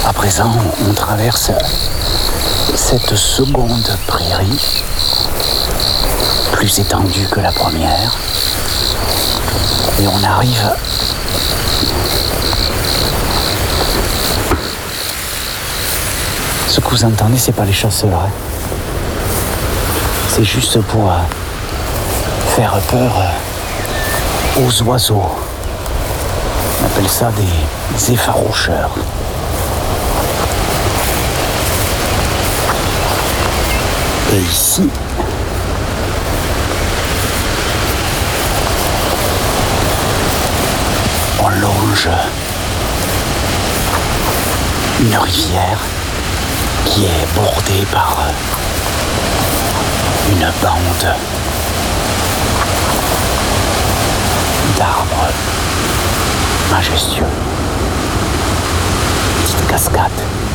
À présent, on traverse cette seconde prairie, plus étendue que la première, et on arrive ce que vous entendez, c'est pas les chasseurs, hein. C'est juste pour faire peur aux oiseaux. On appelle ça des effaroucheurs. Et ici, on longe une rivière qui est bordée par une bande d'arbres majestueux. Petite cascade.